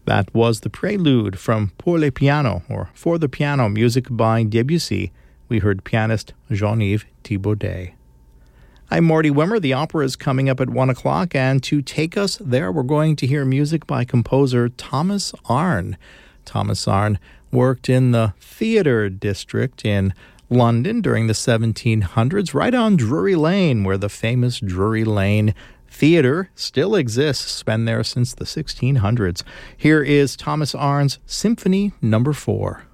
That was the prelude from Pour le piano, or For the Piano, music by Debussy. We heard pianist Jean-Yves Thibaudet. I'm Marty Wimmer. The opera is coming up at 1 o'clock, and to take us there, we're going to hear music by composer Thomas Arne. Thomas Arne worked in the theatre district in London during the 1700s, right on Drury Lane, where the famous Drury Lane Theatre still exists. It's been there since the 1600s. Here is Thomas Arne's Symphony No. 4.